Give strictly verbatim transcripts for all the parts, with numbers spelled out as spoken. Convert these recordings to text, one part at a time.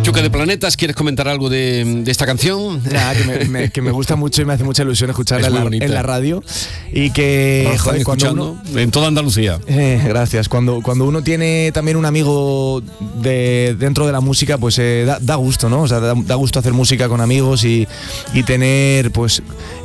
Choque de Planetas, ¿quieres comentar algo de, de esta canción? Nada, que me, me, que me gusta mucho y me hace mucha ilusión escucharla en la, en la radio. Y que, no, joder, cuando uno, en toda Andalucía. Eh, gracias. Cuando, cuando uno tiene también un amigo de, dentro de la música, pues eh, da, da gusto, ¿no? O sea, da, da gusto hacer música con amigos y, y tener, pues,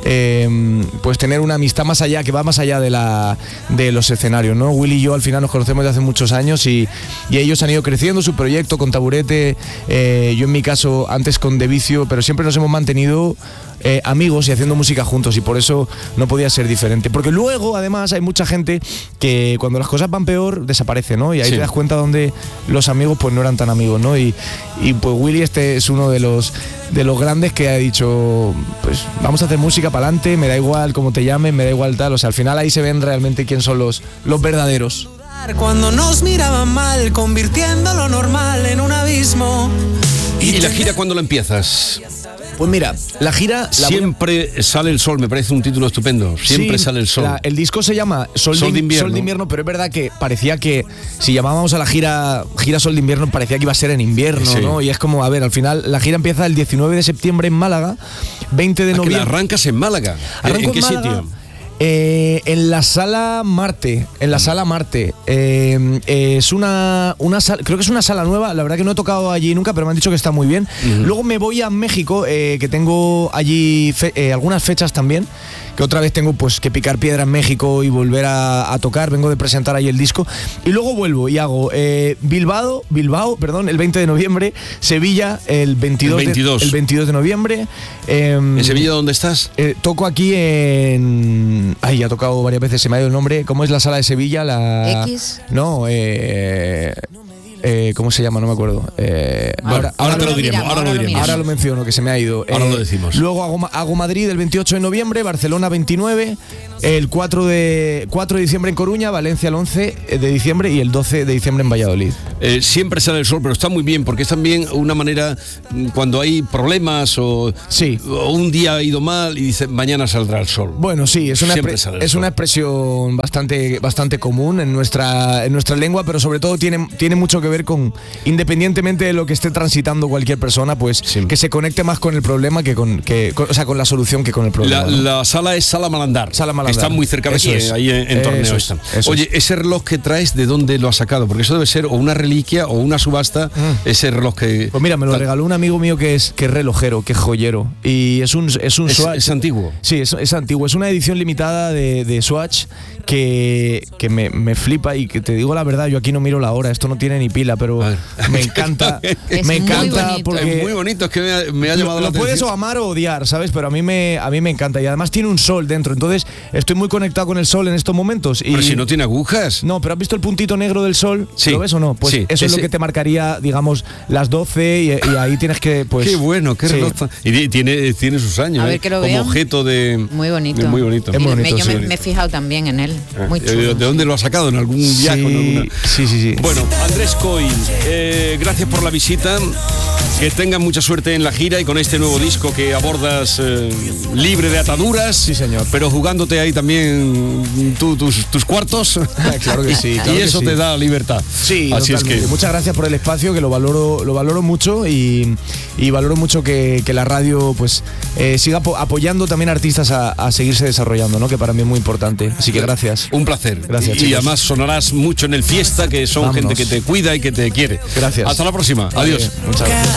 eh, pues tener una amistad más allá, que va más allá de, la, de los escenarios, ¿no? Willy y yo al final nos conocemos desde hace muchos años y, y ellos han ido creciendo su proyecto con Taburete. Eh, yo en mi caso antes con De Vicio, pero siempre nos hemos mantenido eh, amigos y haciendo música juntos y por eso no podía ser diferente, porque luego además hay mucha gente que cuando las cosas van peor desaparece, ¿no? Y ahí sí. Te das cuenta donde los amigos pues no eran tan amigos, ¿no? Y, y pues Willy este es uno de los de los grandes que ha dicho, pues vamos a hacer música para adelante, me da igual cómo te llamen, me da igual tal, o sea, al final ahí se ven realmente quién son los, los verdaderos. Cuando nos miraban mal, convirtiendo lo normal en un abismo. ¿Y, ¿Y la gira cuándo la empiezas? Pues mira, la gira... La Siempre voy... sale el sol, me parece un título estupendo. Siempre sí, sale el sol. La, el disco se llama Sol, sol, de, de invierno. Sol de Invierno, pero es verdad que parecía que si llamábamos a la gira Gira Sol de Invierno, parecía que iba a ser en invierno, sí. ¿no? Y es como, a ver, al final la gira empieza el diecinueve de septiembre en Málaga, veinte de noviembre... ¿A que la arrancas en Málaga? Arranco ¿En qué en Málaga, sitio? Eh, en la sala Marte, en la sala Marte. Eh, eh, es una, una sala, creo que es una sala nueva, la verdad que no he tocado allí nunca, pero me han dicho que está muy bien. Uh-huh. Luego me voy a México, eh, que tengo allí fe, eh, algunas fechas también, que otra vez tengo pues que picar piedra en México y volver a, a tocar, vengo de presentar ahí el disco. Y luego vuelvo y hago eh, Bilbao, Bilbao, perdón, el veinte de noviembre, Sevilla el veintidós, el veintidós. De, el veintidós de noviembre. Eh, ¿En Sevilla dónde estás? Eh, toco aquí en... Ay, ya he tocado varias veces, se me ha ido el nombre. ¿Cómo es la sala de Sevilla? La... X. No, eh... Eh, ¿cómo se llama? No me acuerdo. Eh, ahora, ahora, ahora te lo diremos, miramos, ahora lo diremos. Ahora lo menciono, que se me ha ido. Ahora eh, lo decimos. Luego hago, hago Madrid el veintiocho de noviembre, Barcelona veintinueve, el cuatro de diciembre en Coruña, Valencia el once de diciembre y el doce de diciembre en Valladolid. Eh, siempre sale el sol, pero está muy bien, porque es también una manera, cuando hay problemas o, sí. o un día ha ido mal y dice mañana saldrá el sol. Bueno, sí, es una, expre- es una expresión bastante, bastante común en nuestra, en nuestra lengua, pero sobre todo tiene, tiene mucho que ver con, independientemente de lo que esté transitando cualquier persona, pues sí. que se conecte más con el problema que con, que, con, o sea, con la solución que con el problema. La, ¿no? la sala es Sala Malandar. Sala Malandar. Está muy cerca de eso aquí, es. ahí en, en Torneo. Eso es, eso Oye, es. ese reloj que traes, ¿de dónde lo has sacado? Porque eso debe ser o una reliquia o una subasta, mm. ese reloj que... Pues mira, me lo regaló un amigo mío que es, que es relojero, que es joyero. Y es un, es un es, Swatch. ¿Es antiguo? Sí, es, es antiguo. Es una edición limitada de, de Swatch que, que me, me flipa y que te digo la verdad, yo aquí no miro la hora, esto no tiene ni pila, pero me encanta. Es me encanta bonito. porque... Es muy bonito, es que me ha, me ha llamado lo, la lo atención. puedes o amar o odiar, ¿sabes? Pero a mí, me, a mí me encanta. Y además tiene un sol dentro, entonces estoy muy conectado con el sol en estos momentos. Y... Pero si no tiene agujas. No, pero ¿has visto el puntito negro del sol? Sí. ¿Lo ves o no? Pues sí. eso Ese... es lo que te marcaría, digamos, las doce y, y ahí tienes que... Pues, qué bueno, qué sí. reloj. Y tiene, tiene sus años, a ver, que lo como vean. objeto de... Muy bonito. De muy bonito. Es muy bonito, me, yo sí. me, me he fijado también en él. Ah, Muy chulo. ¿De dónde lo has sacado? ¿En algún viaje? Sí, o en alguna... sí, sí, sí. Bueno, Andrés Coll, eh, gracias por la visita. Que tengan mucha suerte en la gira y con este nuevo disco que abordas eh, libre de ataduras. Sí, señor. Pero jugándote ahí también tú, tus, tus cuartos. Ah, claro que sí. Claro y eso que sí. te da libertad. Sí, así totalmente. es que... Muchas gracias por el espacio, que lo valoro, lo valoro mucho y, y valoro mucho que, que la radio pues eh, siga apo- apoyando también a artistas a, a seguirse desarrollando, ¿no? Que para mí es muy importante. Así que gracias. Un placer. Gracias, y, chicos. y además sonarás mucho en el Fiesta, que son Vámonos. gente que te cuida y que te quiere. Gracias. Hasta la próxima. Adiós. Muchas gracias.